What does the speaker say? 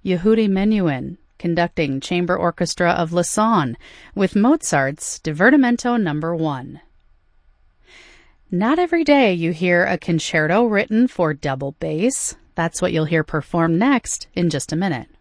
Yehudi Menuhin, conducting Chamber Orchestra of Lausanne with Mozart's Divertimento No. 1. Not every day you hear a concerto written for double bass. That's what you'll hear performed next in just a minute.